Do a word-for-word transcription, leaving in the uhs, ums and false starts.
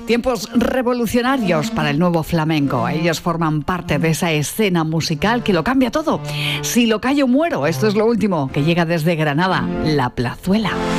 Tiempos revolucionarios para el nuevo flamenco. Ellos forman parte de esa escena musical que lo cambia todo. Si lo callo, muero. Esto es lo último que llega desde Granada, La Plazuela.